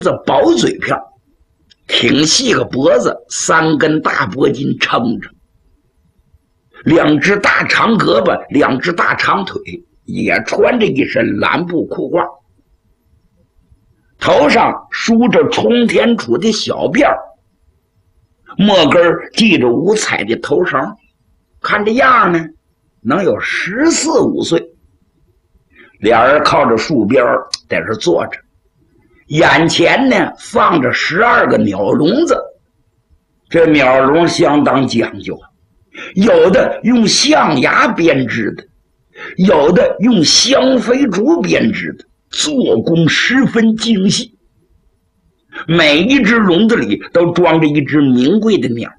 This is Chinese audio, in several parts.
这薄嘴片，挺细个脖子，3根大脖筋撑着，2只大长胳膊，2只大长腿，也穿着一身蓝布裤褂，头上梳着冲天杵的小辫儿，末根系着5彩的头绳，看这样呢，能有14、15岁。俩人靠着树边在这坐着，眼前呢放着12个鸟笼子，这鸟笼相当讲究，有的用象牙编织的，有的用香妃竹编织的，做工十分精细。每一只笼子里都装着一只名贵的鸟，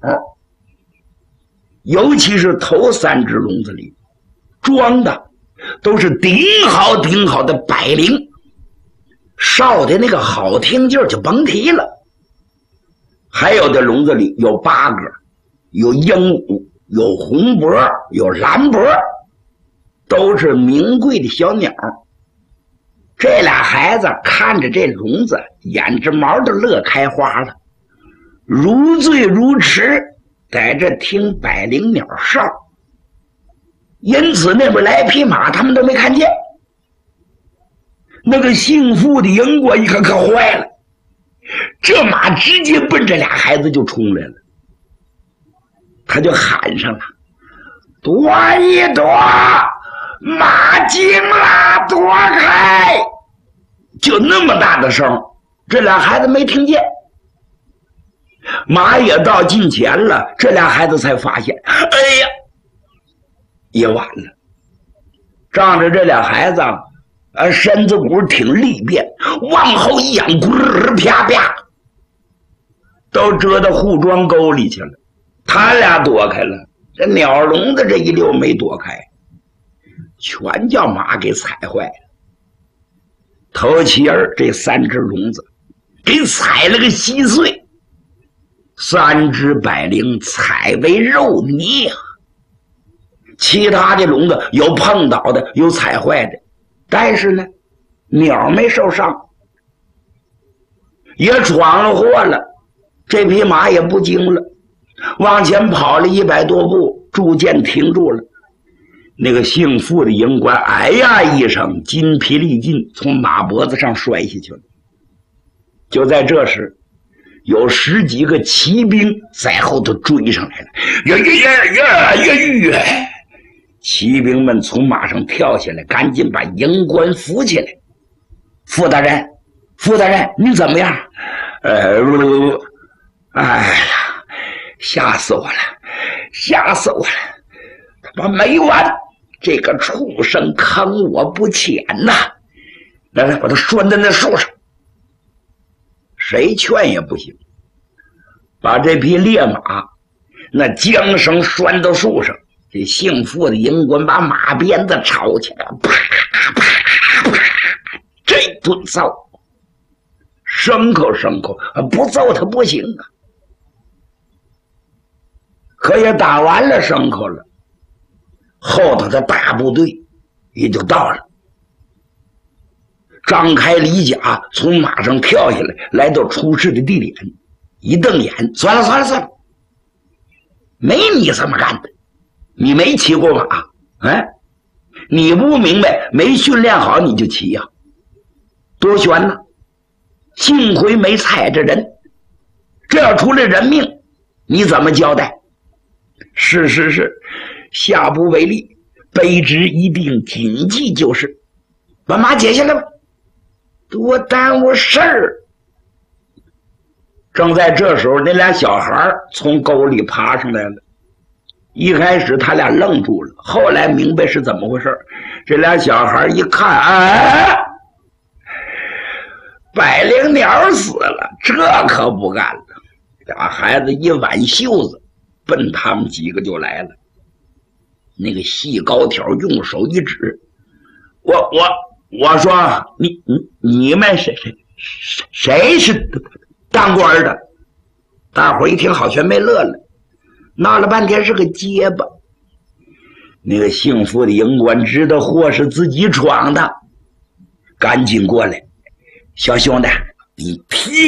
尤其是头3只笼子里装的都是顶好的百灵，烧的那个好听劲儿就甭提了。还有的笼子里有8个，有鹦鹉，有红脖，有蓝脖，都是名贵的小鸟。这俩孩子看着这笼子，眼直毛都乐开花了，如醉如痴，在这听百灵鸟哨。因此那边来匹马他们都没看见。那个姓傅的营官一看可坏了，这马直接奔这俩孩子就冲来了，他就喊上了：躲一躲，马惊了，躲开！就那么大的声，这俩孩子没听见。马也到近前了，这俩孩子才发现，哎呀，也晚了。仗着这俩孩子身子骨挺利便，往后一仰，啪啪，都折到护庄沟里去了。他俩躲开了，这鸟笼子这一溜没躲开，全叫马给踩坏了。头起儿这3只笼子给踩了个稀碎，3只百灵踩为肉泥啊！其他的笼子有碰倒的，有踩坏的，但是呢，鸟没受伤，也闯了祸了。这匹马也不惊了，往前跑了100多步，逐渐停住了。那个姓傅的营官哎呀一声，筋疲力尽，从马脖子上摔下去了。就在这时，有10几个骑兵在后头追上来了。骑兵们从马上跳下来，赶紧把营官扶起来。傅大人，你怎么样？哎呀，吓死我了！他妈没完！这个畜生坑我不浅呐！来，把他拴在那树上。谁劝也不行，把这匹烈马那缰绳拴到树上。这姓傅的营官把马鞭子抄起来，啪啪啪，这顿揍，牲口不揍他不行啊！可也打完了牲口了，后头的大部队也就到了。张开李甲从马上跳下来，来到出事的地点，一瞪眼，算了，没你这么干的。你没骑过马，你不明白，没训练好你就骑呀，多悬呢！幸亏没踩着人，这要出了人命，你怎么交代？是，下不为例，卑职一定谨记就是。把马解下来吧，多耽误事儿。正在这时候，那俩小孩从沟里爬上来了。一开始他俩愣住了，后来明白是怎么回事。这俩小孩一看，百灵鸟死了，这可不干了。俩孩子一挽袖子，奔他们几个就来了。那个细高条用手一指，我说你们谁是当官的？大伙一听好全没乐了。闹了半天是个结巴。那个姓傅的营官知道祸是自己闯的，赶紧过来，小兄弟， 你提